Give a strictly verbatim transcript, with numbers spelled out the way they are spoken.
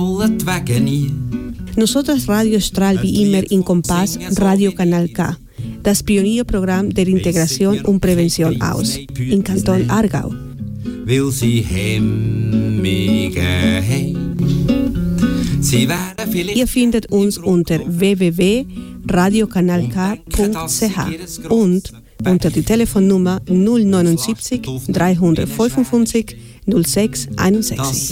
alle Wege nie. Nosotros Radio strahlt wie immer in Kompass Radio Kanal K, das Pionierprogramm der Integration und Prävention aus, in Kanton Aargau. Will sie hemmige heim. Sie werden vielleicht Ihr findet uns unter w w w punkt radiokanalk punkt c h und unter die Telefonnummer null neunundsiebzig dreihundertfünfundfünfzig null sechs einundsechzig.